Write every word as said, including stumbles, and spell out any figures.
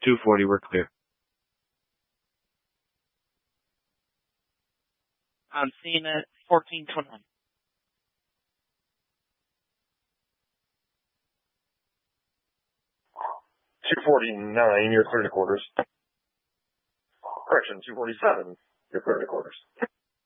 two forty, we're clear. I'm seeing it fourteen twenty-nine. two forty-nine, you're clear to quarters. Correction, two forty-seven, you're clear to quarters.